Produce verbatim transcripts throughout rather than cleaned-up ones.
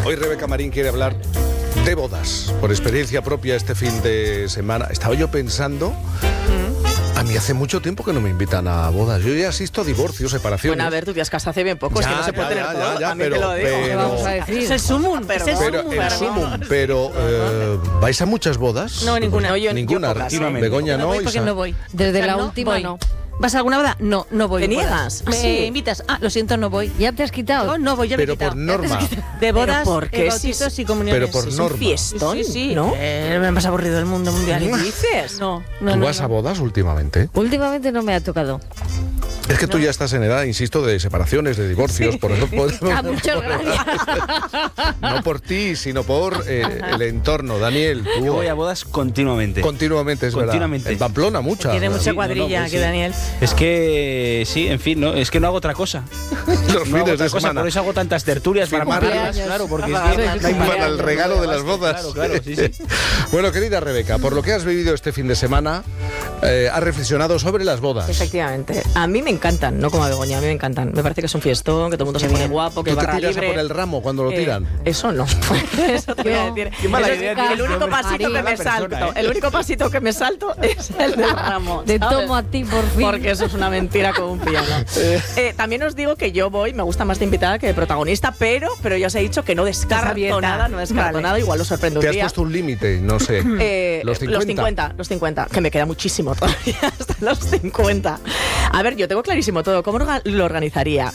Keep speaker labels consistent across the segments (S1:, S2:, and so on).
S1: Hoy Rebeca Marín quiere hablar de bodas, por experiencia propia este fin de semana. Estaba yo pensando... A mí hace mucho tiempo que no me invitan a bodas. Yo ya asisto a divorcios, separaciones.
S2: Bueno, a ver, tú te has casado hace bien poco,
S1: ya,
S2: es que no se puede
S1: ya,
S2: tener
S1: ya,
S2: todo.
S1: ya, ya,
S2: a mí
S1: pero,
S2: te lo digo.
S1: pero,
S2: ¿Qué vamos a decir? Es el sumum, pero,
S1: Pero
S2: sumum,
S1: el sumum, pero eh, ¿vais a muchas bodas?
S2: No, ninguna. No, yo,
S1: ninguna.
S2: Yo
S1: Begoña no.
S3: No voy porque no voy.
S4: Desde
S3: O sea,
S4: la
S3: no
S4: última
S3: voy.
S4: no.
S3: ¿Vas a alguna boda? No, no voy.
S2: ¿Te
S3: bodas.
S2: niegas?
S3: ¿Me
S2: Sí.
S3: invitas? Ah, lo siento, no voy.
S4: ¿Ya te has quitado?
S3: No, no voy, ya me he
S1: Pero
S3: quitado.
S1: por norma.
S3: De bodas,
S2: ¿Pero por qué?
S3: eh, bautizos
S2: Si-
S3: y comuniones.
S1: pero por
S3: Sí, sí.
S1: norma.
S2: Un fiestón,
S3: Sí, sí.
S2: ¿no?
S3: Eh, me más aburrido del mundo mundial.
S2: ¿Qué dices?
S3: No, no,
S1: ¿Tú
S3: no.
S1: vas
S3: no.
S1: a bodas últimamente?
S4: Últimamente no me ha tocado.
S1: Es que tú ya estás en edad, insisto, de separaciones, de divorcios, por eso podemos...
S4: Ah, muchas gracias.
S1: No por ti, sino por eh, el entorno. Daniel, tú
S5: Yo voy a bodas continuamente.
S1: continuamente, es
S5: Continuamente.
S1: verdad. En Pamplona, muchas.
S3: Tiene mucha
S5: Sí, no,
S3: cuadrilla
S5: no, pues
S3: que
S5: sí.
S3: Daniel.
S5: Es que, sí, en fin, no, es que no hago otra cosa.
S1: Los
S5: No hago
S1: fines
S5: otra
S1: de
S5: cosa,
S1: semana.
S5: por eso hago tantas tertulias para
S1: Cumpleaños.
S5: pagarlas, claro, porque es
S4: Para-
S5: que no hay
S1: Para
S5: manera.
S1: el regalo de las bodas.
S5: Claro, claro, sí, sí.
S1: Bueno, querida Rebeca, por lo que has vivido este fin de semana, eh, has reflexionado sobre las bodas.
S2: Efectivamente. A mí me encantan, no como a Begoña, a mí me encantan. Me parece que es un fiestón, que todo el mundo se pone guapo, que
S1: ¿Tú te
S2: barra
S1: tiras a
S2: libre.
S1: por el ramo cuando lo
S2: Eh,
S1: tiran?
S2: Eso no. Eso te voy a decir.
S5: Qué mala
S2: Eso es
S5: idea
S2: el
S5: tienes,
S2: único
S5: hombre.
S2: pasito que
S5: Mala
S2: me
S5: persona,
S2: salto.
S5: ¿eh?
S2: El único pasito que me salto es el del ramo.
S4: Te
S2: ¿sabes?
S4: tomo a ti por fin.
S2: Porque eso es una mentira como un piano. Eh, también os digo que yo voy, me gusta más de invitada que de protagonista, pero, pero ya os he dicho que no descarto
S3: abierta.
S2: nada, no descarto
S3: Vale.
S2: nada, igual lo sorprendo un
S1: ¿Te has
S2: día.
S1: puesto un límite? No sé.
S2: Eh,
S1: ¿Los cincuenta?
S2: Los cincuenta, los cincuenta, que me queda muchísimo todavía hasta los cincuenta. A ver, yo tengo clarísimo todo. ¿Cómo orga- lo organizaría?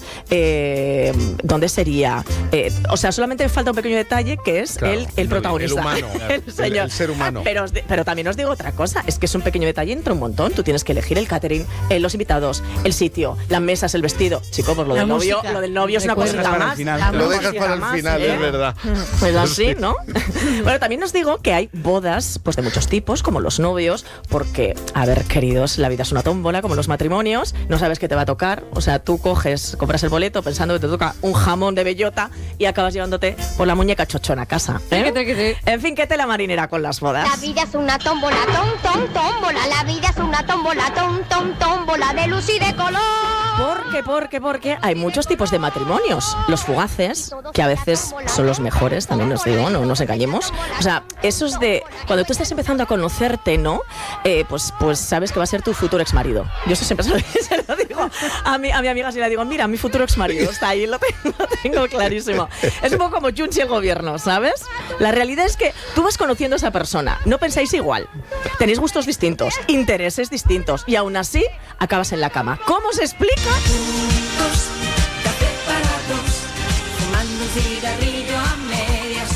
S2: Eh, ¿Dónde sería? Eh, o sea, solamente me falta un pequeño detalle que es
S1: Claro,
S2: el, el
S1: el-
S2: protagonista.
S1: el humano,
S2: el,
S1: el-
S2: señor.
S1: el ser humano.
S2: Pero, os di- pero también os digo otra cosa, es que es un pequeño detalle entre un montón. Tú tienes que elegir el catering, eh, los invitados, el sitio, las mesas, el vestido. Chico, pues lo
S3: La
S2: del novio,
S3: música.
S2: lo del novio es una
S3: Recuerda.
S2: cosita
S5: Para el
S2: más.
S5: final.
S2: La
S1: Lo
S2: música
S1: dejas para el
S2: más,
S1: final,
S2: ¿eh?
S1: es verdad.
S2: Pues así, ¿no? Bueno, también os digo que hay bodas pues de muchos tipos, como los novios, porque, a ver, queridos, la vida es una tómbola, como los matrimonios, no sabes qué te va a tocar, o sea, tú coges, compras el boleto pensando que te toca un jamón de bellota y acabas llevándote por la muñeca chochona a casa. ¿eh?
S4: Que te- que te-
S2: En fin, ¿qué tela marinera con las bodas?
S6: La vida es una tómbola, tom, tom, tómbola. La vida es una tómbola, tom, tom, tómbola de luz y de color.
S2: Porque, porque, porque hay muchos tipos de matrimonios. Los fugaces, que a veces son los mejores, también os digo, no nos engañemos. O sea, esos de cuando tú estás empezando a conocerte, ¿no? Eh, pues, pues sabes que va a ser tu futuro exmarido. Yo eso siempre se lo, se lo digo a mi, a mi amiga, si le digo, mira, mi futuro exmarido está ahí, lo tengo, lo tengo clarísimo. Es un poco como Junts y el gobierno, ¿sabes? La realidad es que tú vas conociendo a esa persona, no pensáis igual, tenéis gustos distintos, intereses distintos, y aún así acabas en la cama. ¿Cómo se explica?
S7: Juntos, café para dos, fumando un cigarrillo a medias.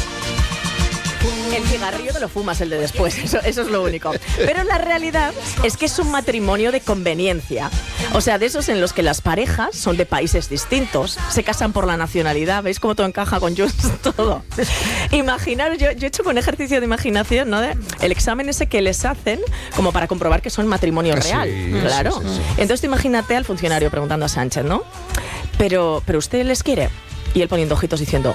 S2: El cigarrillo te lo fumas el de después, eso, eso es lo único. Pero la realidad es que es un matrimonio de conveniencia. O sea, de esos en los que las parejas son de países distintos, se casan por la nacionalidad. ¿Veis cómo todo encaja con Junts? Todo. Imaginaros, yo, yo he hecho un ejercicio de imaginación, ¿no? De el examen ese que les hacen como para comprobar que son matrimonio
S1: Sí,
S2: real.
S1: sí,
S2: Claro.
S1: sí, sí.
S2: Entonces tú imagínate al funcionario preguntando a Sánchez, ¿no? Pero, pero usted les quiere. Y él poniendo ojitos diciendo,